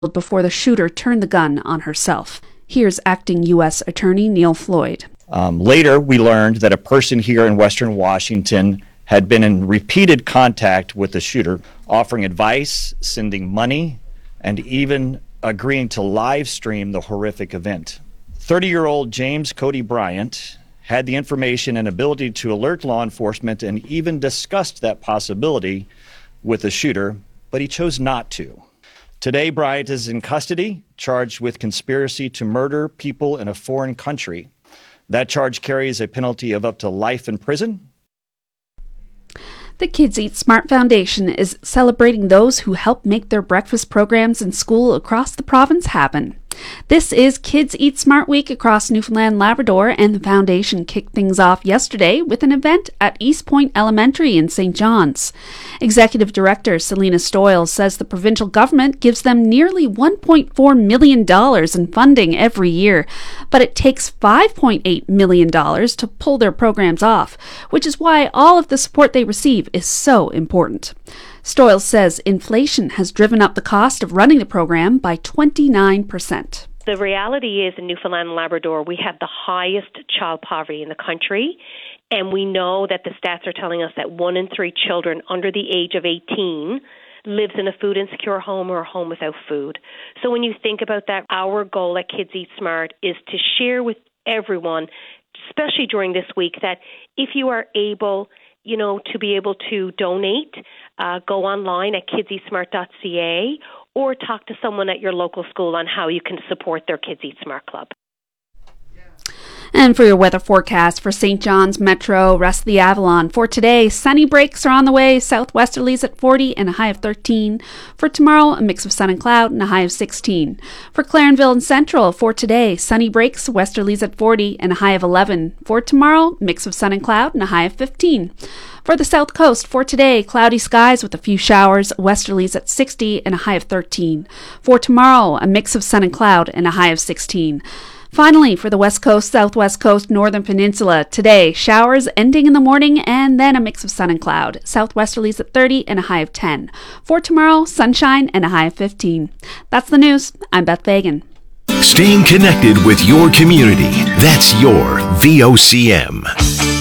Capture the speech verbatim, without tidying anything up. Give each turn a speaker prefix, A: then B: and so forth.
A: before the shooter turned the gun on herself. Here's acting U S Attorney Neil Floyd.
B: Um, later, we learned that a person here in Western Washington had been in repeated contact with the shooter, offering advice, sending money, and even agreeing to live stream the horrific event. thirty-year-old James Cody Bryant had the information and ability to alert law enforcement and even discussed that possibility with the shooter, but he chose not to. Today, Bryant is in custody, charged with conspiracy to murder people in a foreign country. That charge carries a penalty of up to life in prison.
A: The Kids Eat Smart Foundation is celebrating those who help make their breakfast programs in school across the province happen. This is Kids Eat Smart Week across Newfoundland Labrador, and the foundation kicked things off yesterday with an event at East Point Elementary in Saint John's. Executive Director Selena Stoyle says the provincial government gives them nearly one point four million dollars in funding every year, but it takes five point eight million dollars to pull their programs off, which is why all of the support they receive is so important. Stoyle says inflation has driven up the cost of running the program by twenty-nine percent.
C: The reality is in Newfoundland and Labrador, we have the highest child poverty in the country, and we know that the stats are telling us that one in three children under the age of eighteen lives in a food insecure home or a home without food. So when you think about that, our goal at Kids Eat Smart is to share with everyone, especially during this week, that if you are able you know, to be able to donate, uh, go online at kids eat smart dot c a or talk to someone at your local school on how you can support their Kids Eat Smart Club.
A: And for your weather forecast for Saint John's Metro, rest of the Avalon. For today, sunny breaks are on the way, southwesterlies at forty and a high of thirteen. For tomorrow, a mix of sun and cloud and a high of sixteen. For Clarenville and Central, for today, sunny breaks, westerlies at forty and a high of eleven. For tomorrow, mix of sun and cloud and a high of fifteen. For the South Coast, for today, cloudy skies with a few showers, westerlies at sixty and a high of thirteen. For tomorrow, a mix of sun and cloud and a high of sixteen. Finally, for the West Coast, Southwest Coast, Northern Peninsula, today, showers ending in the morning and then a mix of sun and cloud. Southwesterlies at thirty and a high of ten. For tomorrow, sunshine and a high of fifteen. That's the news. I'm Beth Fagan.
D: Staying connected with your community. That's your V O C M.